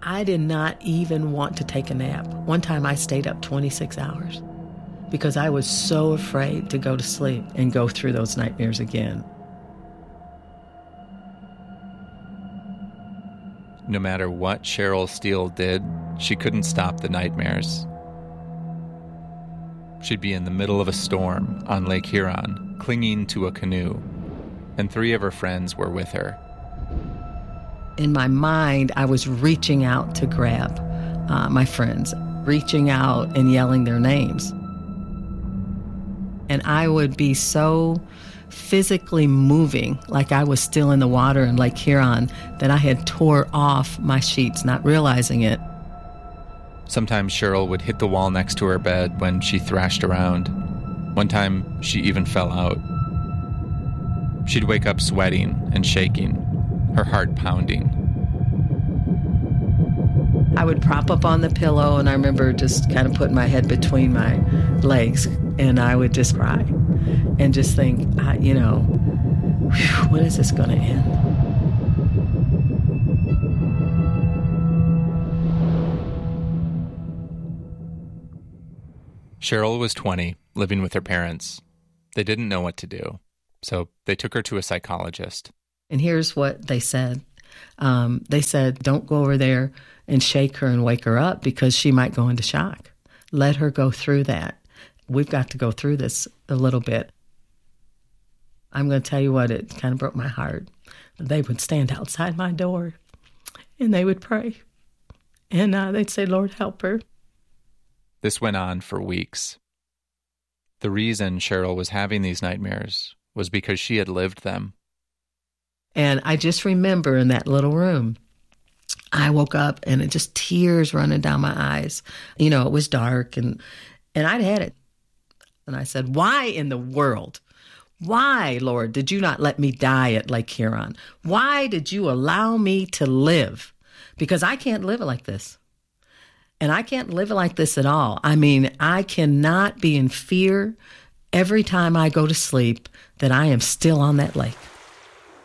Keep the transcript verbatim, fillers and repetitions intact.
I did not even want to take a nap. One time I stayed up twenty-six hours because I was so afraid to go to sleep and go through those nightmares again. No matter what Cheryl Steele did, she couldn't stop the nightmares. She'd be in the middle of a storm on Lake Huron, clinging to a canoe, and three of her friends were with her. In my mind, I was reaching out to grab uh, my friends, reaching out and yelling their names. And I would be so physically moving, like I was still in the water in Lake Huron, that I had tore off my sheets, not realizing it. Sometimes Cheryl would hit the wall next to her bed when she thrashed around. One time, she even fell out. She'd wake up sweating and shaking, her heart pounding. I would prop up on the pillow, and I remember just kind of putting my head between my legs, and I would just cry and just think, I, you know, whew, when is this going to end? Cheryl was twenty, living with her parents. They didn't know what to do, so they took her to a psychologist. And here's what they said. Um, they said, don't go over there and shake her and wake her up because she might go into shock. Let her go through that. We've got to go through this a little bit. I'm going to tell you what, it kind of broke my heart. They would stand outside my door and they would pray. And uh, they'd say, Lord, help her. This went on for weeks. The reason Cheryl was having these nightmares was because she had lived them. And I just remember in that little room, I woke up and it just tears running down my eyes. You know, it was dark and, and I'd had it. And I said, why in the world? Why, Lord, did you not let me die at Lake Huron? Why did you allow me to live? Because I can't live it like this. And I can't live it like this at all. I mean, I cannot be in fear every time I go to sleep that I am still on that lake.